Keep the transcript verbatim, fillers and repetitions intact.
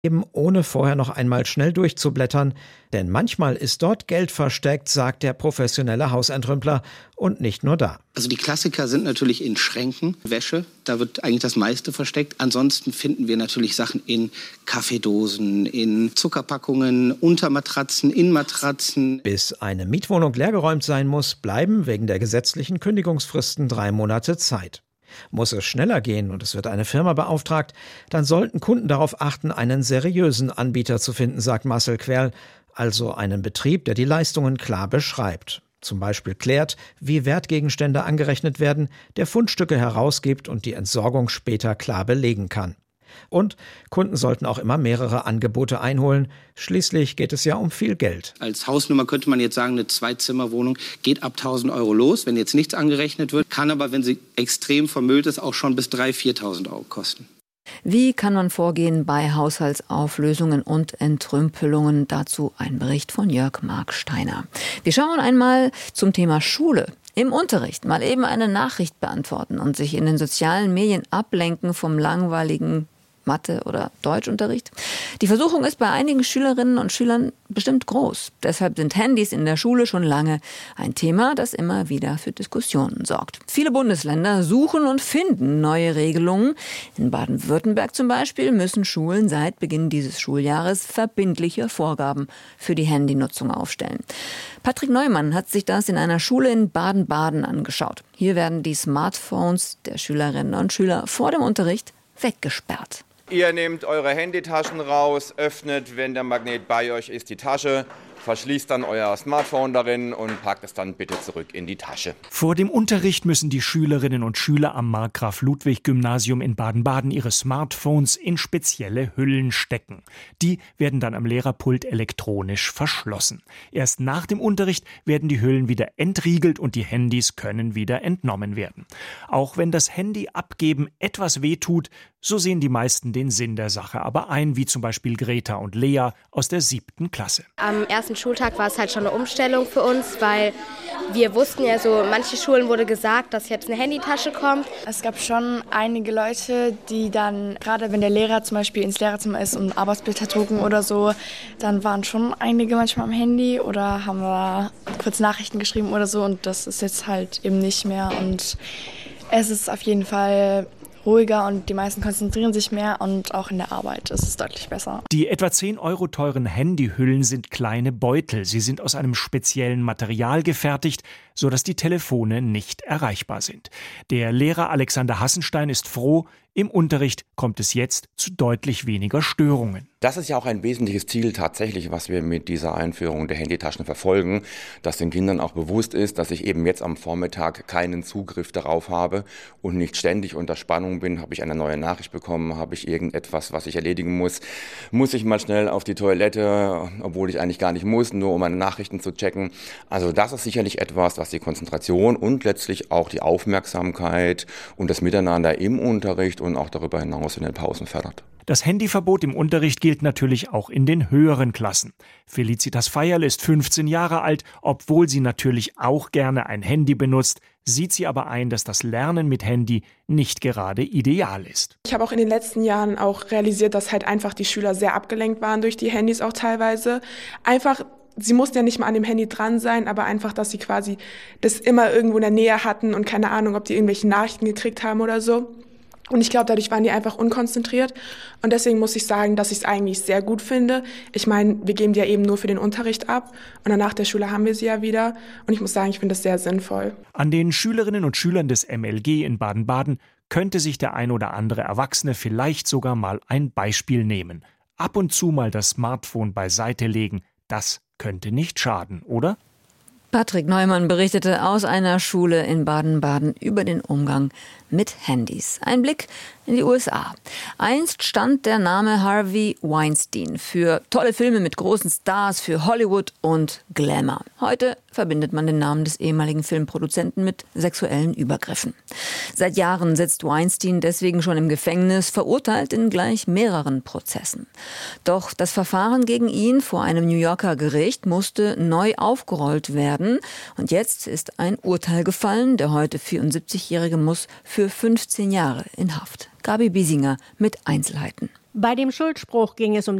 Eben ohne vorher noch einmal schnell durchzublättern, denn manchmal ist dort Geld versteckt, sagt der professionelle Hausentrümpler, und nicht nur da. Also die Klassiker sind natürlich in Schränken, Wäsche, da wird eigentlich das meiste versteckt. Ansonsten finden wir natürlich Sachen in Kaffeedosen, in Zuckerpackungen, unter Matratzen, in Matratzen. Bis eine Mietwohnung leergeräumt sein muss, bleiben wegen der gesetzlichen Kündigungsfristen drei Monate Zeit. Muss es schneller gehen und es wird eine Firma beauftragt, dann sollten Kunden darauf achten, einen seriösen Anbieter zu finden, sagt Marcel Querl, also einen Betrieb, der die Leistungen klar beschreibt. Zum Beispiel klärt, wie Wertgegenstände angerechnet werden, der Fundstücke herausgibt und die Entsorgung später klar belegen kann. Und Kunden sollten auch immer mehrere Angebote einholen. Schließlich geht es ja um viel Geld. Als Hausnummer könnte man jetzt sagen, eine Zwei-Zimmer-Wohnung geht ab tausend Euro los, wenn jetzt nichts angerechnet wird. Kann aber, wenn sie extrem vermüllt ist, auch schon bis dreitausend, viertausend Euro kosten. Wie kann man vorgehen bei Haushaltsauflösungen und Entrümpelungen? Dazu ein Bericht von Jörg Marksteiner. Wir schauen einmal zum Thema Schule. Im Unterricht mal eben eine Nachricht beantworten und sich in den sozialen Medien ablenken vom langweiligen Mathe- oder Deutschunterricht. Die Versuchung ist bei einigen Schülerinnen und Schülern bestimmt groß. Deshalb sind Handys in der Schule schon lange ein Thema, das immer wieder für Diskussionen sorgt. Viele Bundesländer suchen und finden neue Regelungen. In Baden-Württemberg zum Beispiel müssen Schulen seit Beginn dieses Schuljahres verbindliche Vorgaben für die Handynutzung aufstellen. Patrick Neumann hat sich das in einer Schule in Baden-Baden angeschaut. Hier werden die Smartphones der Schülerinnen und Schüler vor dem Unterricht weggesperrt. Ihr nehmt eure Handytaschen raus, öffnet, wenn der Magnet bei euch ist, die Tasche, verschließt dann euer Smartphone darin und packt es dann bitte zurück in die Tasche. Vor dem Unterricht müssen die Schülerinnen und Schüler am Markgraf-Ludwig-Gymnasium in Baden-Baden ihre Smartphones in spezielle Hüllen stecken. Die werden dann am Lehrerpult elektronisch verschlossen. Erst nach dem Unterricht werden die Hüllen wieder entriegelt und die Handys können wieder entnommen werden. Auch wenn das Handy abgeben etwas wehtut, so sehen die meisten den Sinn der Sache aber ein, wie zum Beispiel Greta und Lea aus der siebten Klasse. Am ersten Schultag war es halt schon eine Umstellung für uns, weil wir wussten ja so, manche Schulen wurde gesagt, dass jetzt eine Handytasche kommt. Es gab schon einige Leute, die dann, gerade wenn der Lehrer zum Beispiel ins Lehrerzimmer ist und Arbeitsblätter drucken oder so, dann waren schon einige manchmal am Handy oder haben da kurz Nachrichten geschrieben oder so und das ist jetzt halt eben nicht mehr und es ist auf jeden Fall ruhiger und die meisten konzentrieren sich mehr und auch in der Arbeit ist es deutlich besser. Die etwa zehn Euro teuren Handyhüllen sind kleine Beutel. Sie sind aus einem speziellen Material gefertigt, sodass die Telefone nicht erreichbar sind. Der Lehrer Alexander Hassenstein ist froh, im Unterricht kommt es jetzt zu deutlich weniger Störungen. Das ist ja auch ein wesentliches Ziel tatsächlich, was wir mit dieser Einführung der Handytaschen verfolgen, dass den Kindern auch bewusst ist, dass ich eben jetzt am Vormittag keinen Zugriff darauf habe und nicht ständig unter Spannung bin. Habe ich eine neue Nachricht bekommen? Habe ich irgendetwas, was ich erledigen muss? Muss ich mal schnell auf die Toilette, obwohl ich eigentlich gar nicht muss, nur um meine Nachrichten zu checken? Also das ist sicherlich etwas, was die Konzentration und letztlich auch die Aufmerksamkeit und das Miteinander im Unterricht und auch darüber hinaus in den Pausen fördert. Das Handyverbot im Unterricht gilt natürlich auch in den höheren Klassen. Felicitas Feierl ist fünfzehn Jahre alt, obwohl sie natürlich auch gerne ein Handy benutzt, sieht sie aber ein, dass das Lernen mit Handy nicht gerade ideal ist. Ich habe auch in den letzten Jahren auch realisiert, dass halt einfach die Schüler sehr abgelenkt waren durch die Handys auch teilweise. Einfach Sie mussten ja nicht mal an dem Handy dran sein, aber einfach, dass sie quasi das immer irgendwo in der Nähe hatten und keine Ahnung, ob die irgendwelche Nachrichten gekriegt haben oder so. Und ich glaube, dadurch waren die einfach unkonzentriert. Und deswegen muss ich sagen, dass ich es eigentlich sehr gut finde. Ich meine, wir geben die ja eben nur für den Unterricht ab. Und dann nach der Schule haben wir sie ja wieder. Und ich muss sagen, ich finde das sehr sinnvoll. An den Schülerinnen und Schülern des M L G in Baden-Baden könnte sich der ein oder andere Erwachsene vielleicht sogar mal ein Beispiel nehmen. Ab und zu mal das Smartphone beiseite legen, das könnte nicht schaden, oder? Patrick Neumann berichtete aus einer Schule in Baden-Baden über den Umgang mit Handys. Ein Blick in die U S A. Einst stand der Name Harvey Weinstein für tolle Filme mit großen Stars, für Hollywood und Glamour. Heute verbindet man den Namen des ehemaligen Filmproduzenten mit sexuellen Übergriffen. Seit Jahren sitzt Weinstein deswegen schon im Gefängnis, verurteilt in gleich mehreren Prozessen. Doch das Verfahren gegen ihn vor einem New Yorker Gericht musste neu aufgerollt werden. Und jetzt ist ein Urteil gefallen. Der heute vierundsiebzigjährige muss für fünfzehn Jahre in Haft. Gabi Biesinger mit Einzelheiten. Bei dem Schuldspruch ging es um